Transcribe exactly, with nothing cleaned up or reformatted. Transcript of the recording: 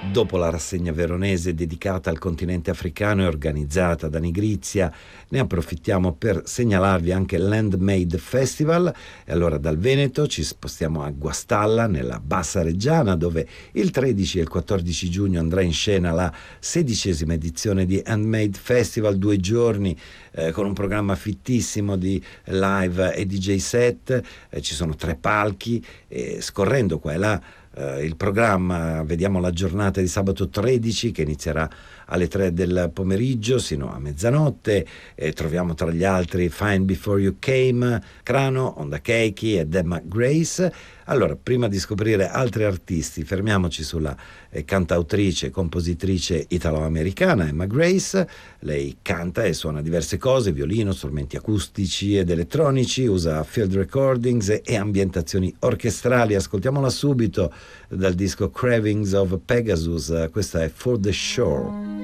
Dopo la rassegna veronese dedicata al continente africano e organizzata da Nigrizia, ne approfittiamo per segnalarvi anche l'Handmade Festival. E allora dal Veneto ci spostiamo a Guastalla, nella Bassa Reggiana, dove il tredici e il quattordici giugno andrà in scena la sedicesima edizione di Handmade Festival, due giorni eh, con un programma fittissimo di live e D J set. Eh, ci sono tre palchi e scorrendo qua e là Uh, il programma, vediamo la giornata di sabato tredici che inizierà alle tre del pomeriggio sino a mezzanotte, e troviamo tra gli altri Fine Before You Came, Crano, Onda Keiki e Deb Grace. Allora, prima di scoprire altri artisti, fermiamoci sulla eh, cantautrice e compositrice italo-americana Emma Grace. Lei canta e suona diverse cose: violino, strumenti acustici ed elettronici, usa field recordings e, e ambientazioni orchestrali. Ascoltiamola subito dal disco Cravings of Pegasus. Questa è For the Shore.